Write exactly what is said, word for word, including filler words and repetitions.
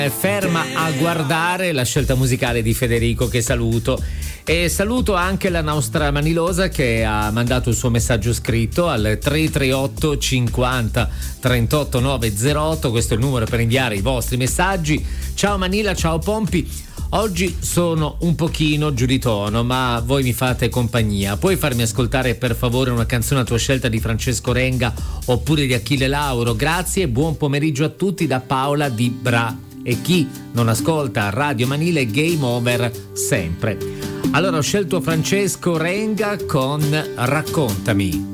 Ferma a guardare, la scelta musicale di Federico, che saluto. E saluto anche la nostra Manilosa, che ha mandato il suo messaggio scritto al tre tre otto cinquanta trentotto novecentotto. Questo è il numero per inviare i vostri messaggi. Ciao Manila, ciao Pompi. Oggi sono un pochino giù di tono, ma voi mi fate compagnia. Puoi farmi ascoltare per favore una canzone a tua scelta di Francesco Renga oppure di Achille Lauro? Grazie e buon pomeriggio a tutti da Paola di Bra. E chi non ascolta Radio Manila è game over sempre. Allora ho scelto Francesco Renga con Raccontami.